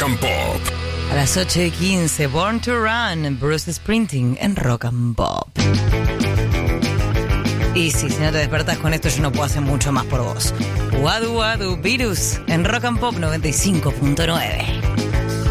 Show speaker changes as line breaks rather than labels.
and Pop.
A las 8:15, Born to Run, Bruce Springsteen en Rock and Pop. Y si no te despertás con esto, yo no puedo hacer mucho más por vos. Wadu Wadu Virus en Rock and Pop 95.9.